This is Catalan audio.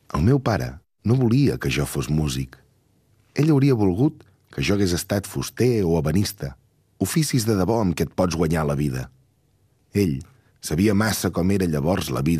El meu pare no volia que jo fos músic. Ell hauria volgut que jo hagués estat fuster o ebenista, oficis de debò amb què et pots guanyar la vida. Ell sabia massa com era llavors la vida